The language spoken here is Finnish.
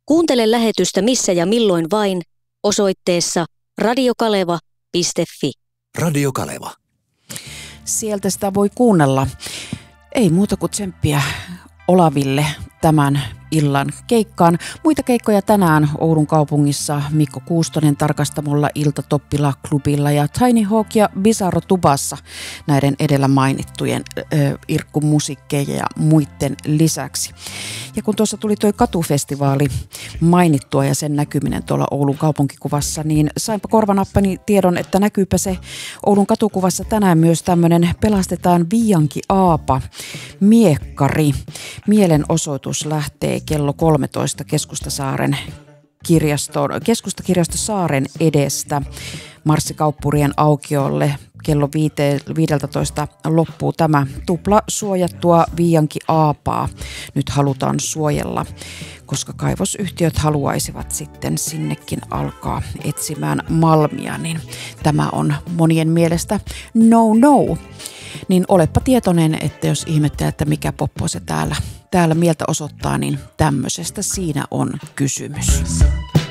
Kuuntele lähetystä missä ja milloin vain osoitteessa radiokaleva.fi. Radio Kaleva. Sieltä sitä voi kuunnella. Ei muuta kuin tsemppiä Olaville tämän illan keikkaan. Muita keikkoja tänään Oulun kaupungissa Mikko Kuustonen tarkastamolla Ilta-Toppila-klubilla ja Tiny Hawk ja Bizarro Tubassa näiden edellä mainittujen irkkumusiikkeja ja muiden lisäksi. Ja kun tuossa tuli tuo katufestivaali mainittua ja sen näkyminen tuolla Oulun kaupunkikuvassa, niin sainpa korvanappani tiedon, että näkyypä se Oulun katukuvassa tänään myös tämmöinen Pelastetaan Viianki Aapa -miekkari. Mielenosoitus lähtee kello 13 Keskustakirjasto Saaren edestä Marssikaupurien aukiolle. Kello 15 loppuu tämä tupla suojattua Viianki Aapaa. Nyt halutaan suojella, koska kaivosyhtiöt haluaisivat sitten sinnekin alkaa etsimään malmia, niin tämä on monien mielestä no. Niin olepa tietoinen, että jos ihmettelee, että mikä poppo se täällä mieltä osoittaa, niin tämmöisestä siinä on kysymys.